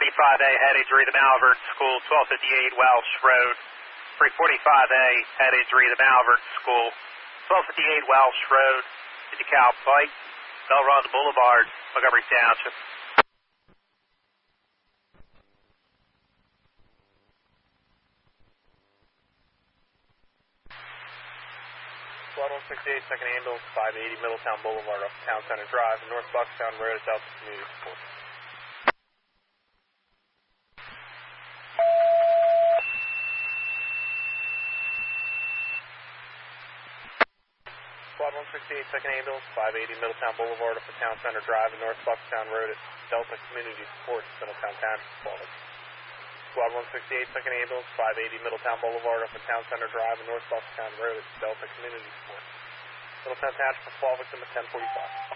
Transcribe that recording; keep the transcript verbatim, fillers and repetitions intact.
forty-five A heading to the Malvern School, twelve fifty-eight Welsh Road. three forty-five A heading to the Malvern School, twelve fifty-eight Welsh Road, to DeKalb Pike, Bell Run Boulevard, Montgomery Township. Squad one sixty-eight, second ambulance, five eighty Middletown Boulevard off Town Center Drive, North Buckstown Road at Delta Community Support. Squad one sixty-eight, second ambulance, five eighty Middletown Boulevard off Town Center Drive, North Buckstown Road at Delta Community Support, Middletown Township. Squad one sixty-eight, second ambulance, five eighty Middletown Boulevard off Town Center Drive and North Buckstown Road at Delta Community Support. Middletown Township, fall victim at ten forty-five.